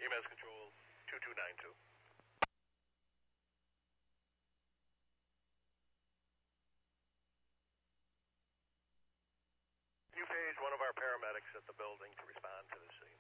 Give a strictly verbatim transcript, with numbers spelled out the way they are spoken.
E M S Control two two nine two. Can you page one of our paramedics at the building to respond to the scene?